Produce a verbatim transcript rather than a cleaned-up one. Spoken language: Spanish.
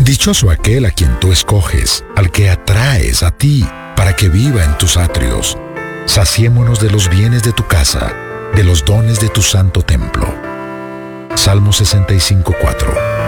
Dichoso aquel a quien tú escoges, al que atraes a ti, para que viva en tus atrios. Saciémonos de los bienes de tu casa, de los dones de tu santo templo. Salmo sesenta y cinco, cuatro.